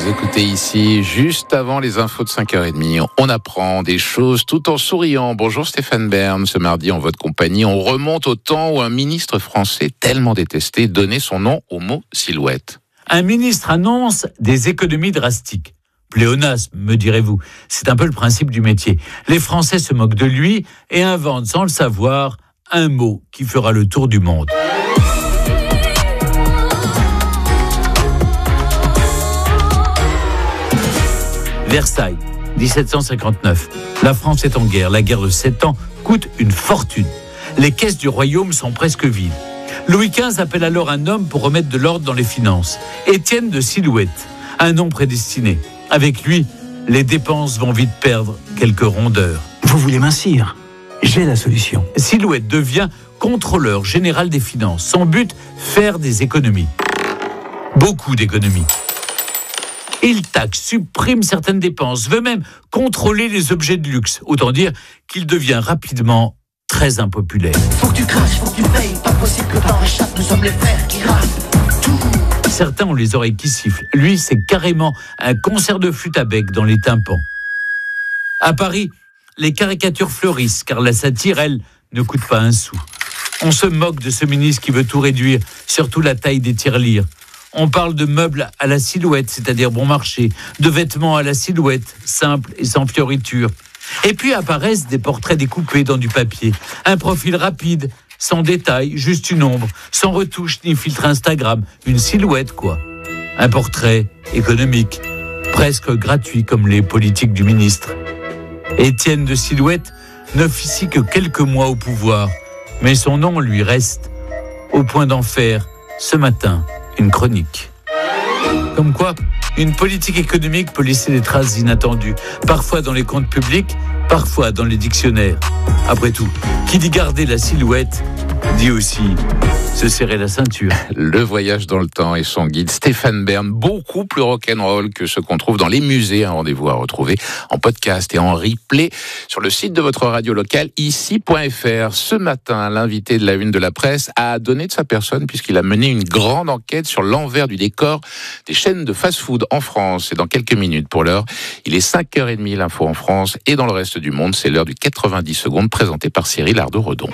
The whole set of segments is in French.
Vous écoutez ici, juste avant les infos de 5h30, on apprend des choses tout en souriant. Bonjour Stéphane Bern, ce mardi en votre compagnie, on remonte au temps où un ministre français tellement détesté donnait son nom au mot silhouette. Un ministre annonce des économies drastiques. Pléonasme, me direz-vous. C'est un peu le principe du métier. Les Français se moquent de lui et inventent sans le savoir un mot qui fera le tour du monde. Versailles, 1759. La France est en guerre. La guerre de 7 ans coûte une fortune. Les caisses du royaume sont presque vides. Louis XV appelle alors un homme pour remettre de l'ordre dans les finances. Étienne de Silhouette, un nom prédestiné. Avec lui, les dépenses vont vite perdre quelques rondeurs. Vous voulez mincir ? J'ai la solution. Silhouette devient contrôleur général des finances. Son but, faire des économies. Beaucoup d'économies. Il taxe, supprime certaines dépenses, veut même contrôler les objets de luxe. Autant dire qu'il devient rapidement très impopulaire. Faut que tu craches, faut que tu payes, pas possible que t'en réchappes, nous sommes les frères qui rappent tout. Certains ont les oreilles qui sifflent. Lui, c'est carrément un concert de flûte à bec dans les tympans. À Paris, les caricatures fleurissent, car la satire, elle, ne coûte pas un sou. On se moque de ce ministre qui veut tout réduire, surtout la taille des tirelires. On parle de meubles à la silhouette, c'est-à-dire bon marché, de vêtements à la silhouette, simples et sans fioritures. Et puis apparaissent des portraits découpés dans du papier. Un profil rapide, sans détail, juste une ombre, sans retouche ni filtre Instagram. Une silhouette, quoi. Un portrait économique, presque gratuit comme les politiques du ministre. Étienne de Silhouette n'officie que quelques mois au pouvoir, mais son nom lui reste, au point d'en faire, ce matin, une chronique. Comme quoi, une politique économique peut laisser des traces inattendues, parfois dans les comptes publics, parfois dans les dictionnaires. Après tout, qui dit garder la silhouette, dit aussi se serrer la ceinture. Le voyage dans le temps et son guide Stéphane Bern, beaucoup plus rock'n'roll que ce qu'on trouve dans les musées. Un rendez-vous à retrouver en podcast et en replay sur le site de votre radio locale, ici.fr. Ce matin, l'invité de la une de la presse a donné de sa personne puisqu'il a mené une grande enquête sur l'envers du décor des chaînes de fast-food en France. Et dans quelques minutes, pour l'heure, il est 5h30, l'info en France et dans le reste du monde. C'est l'heure du 90 secondes présenté par Cyril Ardo-Redon.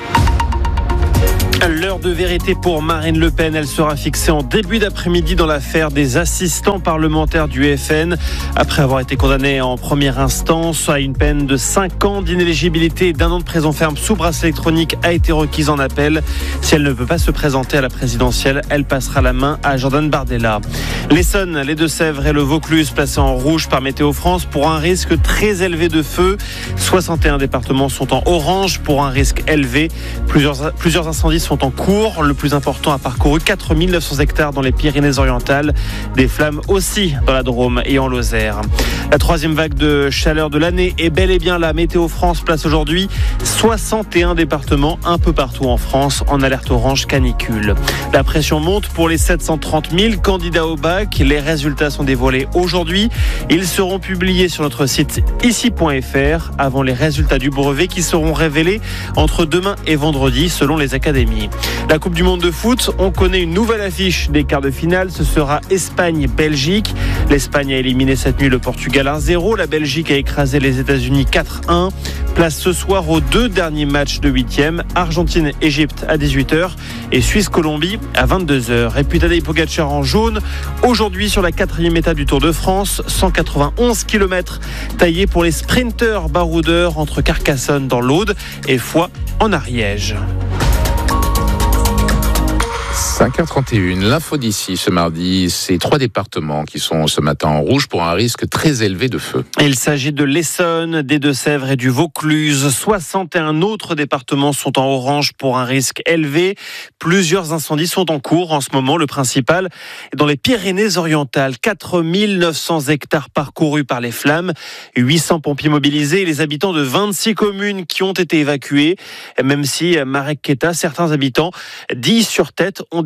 L'heure de vérité pour Marine Le Pen, elle sera fixée en début d'après-midi dans l'affaire des assistants parlementaires du FN. Après avoir été condamnée en première instance à une peine de 5 ans d'inéligibilité et d'1 an de prison ferme sous bracelet électronique a été requise en appel. Si elle ne peut pas se présenter à la présidentielle, elle passera la main à Jordan Bardella. L'Essonne, les Deux-Sèvres et le Vaucluse placés en rouge par Météo France pour un risque très élevé de feu. 61 départements sont en orange pour un risque élevé. Plusieurs incendies sont en cours. Le plus important a parcouru 4900 hectares dans les Pyrénées-Orientales. Des flammes aussi dans la Drôme et en Lozère. La troisième vague de chaleur de l'année est bel et bien là. Météo France place aujourd'hui 61 départements un peu partout en France en alerte orange canicule. La pression monte pour les 730 000 candidats au bac. Les résultats sont dévoilés aujourd'hui. Ils seront publiés sur notre site ici.fr avant les résultats du brevet qui seront révélés entre demain et vendredi selon les académies. La Coupe du Monde de foot, on connaît une nouvelle affiche des quarts de finale. Ce sera Espagne-Belgique. L'Espagne a éliminé cette nuit le Portugal 1-0. La Belgique a écrasé les États-Unis 4-1. Place ce soir aux 2 derniers matchs de 8e. Argentine-Égypte à 18h et Suisse-Colombie à 22h. Et puis Tadej Pogacar en jaune. Aujourd'hui sur la 4e étape du Tour de France, 191 km taillés pour les sprinteurs baroudeurs entre Carcassonne dans l'Aude et Foix en Ariège. 5h31, l'info d'ici ce mardi, c'est 3 départements qui sont ce matin en rouge pour un risque très élevé de feu. Il s'agit de l'Essonne, des Deux-Sèvres et du Vaucluse. 61 autres départements sont en orange pour un risque élevé. Plusieurs incendies sont en cours en ce moment. Le principal est dans les Pyrénées-Orientales. 4900 hectares parcourus par les flammes, 800 pompiers mobilisés et les habitants de 26 communes qui ont été évacués. Même si, Marek Keta, certains habitants, 10 sur tête, ont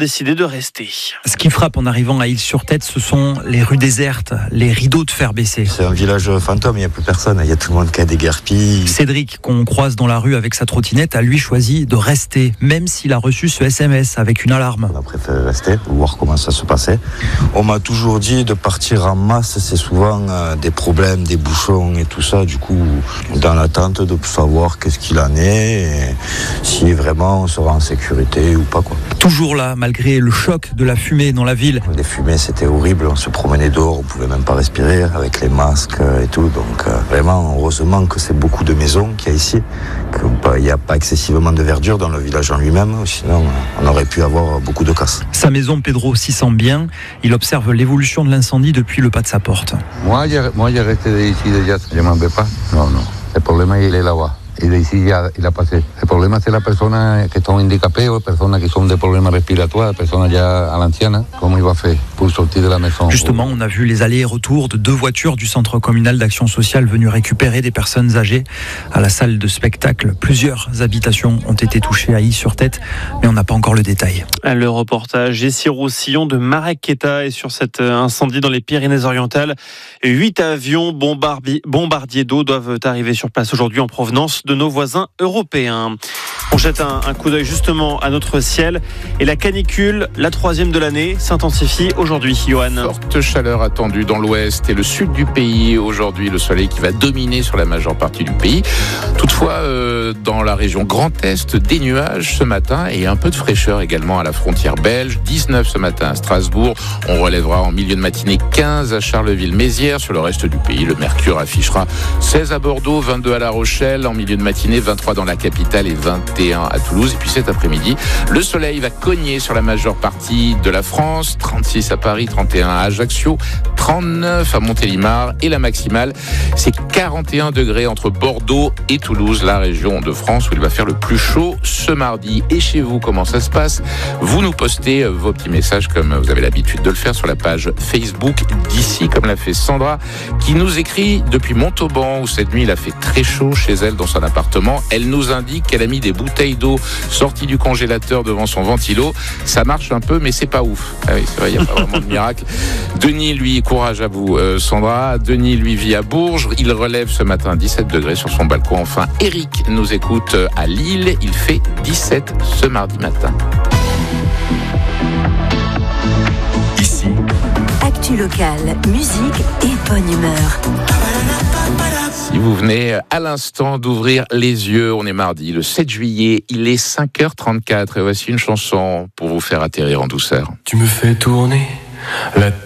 décidé de rester. Ce qui frappe en arrivant à Île-sur-Tête, ce sont les rues désertes, les rideaux de fer baissés. C'est un village fantôme, il n'y a plus personne, il y a tout le monde qui a des guerpilles. Cédric, qu'on croise dans la rue avec sa trottinette, a lui choisi de rester, même s'il a reçu ce SMS avec une alarme. On a préféré rester, voir comment ça se passait. On m'a toujours dit de partir en masse, c'est souvent des problèmes, des bouchons et tout ça. Du coup, dans l'attente de savoir qu'est-ce qu'il en est et si vraiment on sera en sécurité ou pas, quoi. Toujours là, malgré le choc de la fumée dans la ville. Les fumées, c'était horrible. On se promenait dehors, on pouvait même pas respirer avec les masques et tout. Donc vraiment, heureusement que c'est beaucoup de maisons qu'il y a ici. Il n'y a pas excessivement de verdure dans le village en lui-même. Sinon, on aurait pu avoir beaucoup de casse. Sa maison, Pedro s'y sent bien. Il observe l'évolution de l'incendie depuis le pas de sa porte. Moi, j'ai resté ici déjà. Je m'en vais pas. Non. Le problème, il est là-bas. Et d'ici, il a passé. Le problème, c'est la personne qui sont handicapées, les personnes qui ont des problèmes respiratoires, les personnes déjà à l'ancienne. Comment il va faire pour sortir de la maison? Justement, on a vu les allers et retours de 2 voitures du centre communal d'action sociale venues récupérer des personnes âgées à la salle de spectacle. Plusieurs habitations ont été touchées à Île-sur-Tête, mais on n'a pas encore le détail. Le reportage Jessie Roussillon de Marek Keta est sur cet incendie dans les Pyrénées-Orientales. 8 avions bombardiers d'eau doivent arriver sur place aujourd'hui en provenance de nos voisins européens. On jette un coup d'œil justement à notre ciel et la canicule, la 3e de l'année, s'intensifie aujourd'hui. Johan. Forte chaleur attendue dans l'ouest et le sud du pays. Aujourd'hui, le soleil qui va dominer sur la majeure partie du pays. Toutefois, dans la région Grand Est, des nuages ce matin et un peu de fraîcheur également à la frontière belge. 19 ce matin à Strasbourg. On relèvera en milieu de matinée 15 à Charleville-Mézières. Sur le reste du pays, le mercure affichera 16 à Bordeaux, 22 à La Rochelle. En milieu de matinée, 23 dans la capitale et 21 à Toulouse. Et puis cet après-midi, le soleil va cogner sur la majeure partie de la France. 36 à Paris, 31 à Ajaccio, 39 à Montélimar. Et la maximale, c'est 41 degrés entre Bordeaux et Toulouse, la région de France où il va faire le plus chaud ce mardi. Et chez vous, comment ça se passe? Vous nous postez vos petits messages comme vous avez l'habitude de le faire sur la page Facebook d'ici, comme l'a fait Sandra, qui nous écrit depuis Montauban où cette nuit il a fait très chaud chez elle dans son appartement. Elle nous indique qu'elle a mis des bouteilles d'eau sorties du congélateur devant son ventilo. Ça marche un peu, mais c'est pas ouf. Ah oui, c'est vrai, il n'y a pas vraiment de miracle. Denis, lui, courage à vous, Sandra. Denis, lui, vit à Bourges. Il relève ce matin 17 degrés sur son balcon. Enfin, Eric nous écoute à Lille. Il fait 17 ce mardi matin. Ici, actu locale, musique et bonne humeur. Si vous venez à l'instant d'ouvrir les yeux, on est mardi, le 7 juillet, il est 5h34 et voici une chanson pour vous faire atterrir en douceur. Tu me fais tourner la